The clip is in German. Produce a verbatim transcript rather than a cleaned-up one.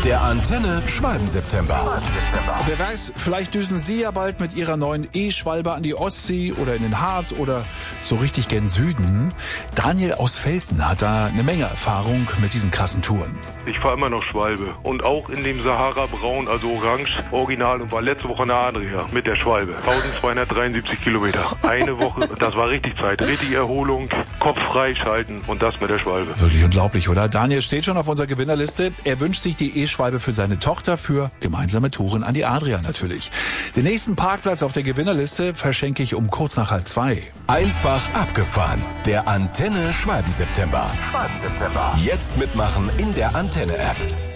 Der Antenne Schwalben-September. Wer weiß, vielleicht düsen Sie ja bald mit Ihrer neuen E-Schwalbe an die Ostsee oder in den Harz oder so richtig gen Süden. Daniel aus Velten hat da eine Menge Erfahrung mit diesen krassen Touren. Ich fahre immer noch Schwalbe und auch in dem Sahara-Braun, also Orange, Original, und war letzte Woche in der Adria mit der Schwalbe. eintausendzweihundertdreiundsiebzig Kilometer. Eine Woche, das war richtig Zeit, richtig Erholung, Kopf freischalten und das mit der Schwalbe. Wirklich unglaublich, oder? Daniel steht schon auf unserer Gewinnerliste. Er wünscht sich die E-Schwalbe für seine Tochter für gemeinsame Touren an die Adria natürlich. Den nächsten Parkplatz auf der Gewinnerliste verschenke ich um kurz nach halb zwei. Einfach abgefahren. Der Antenne Schwalben-September. Schwalben-September. Jetzt mitmachen in der Antenne-App.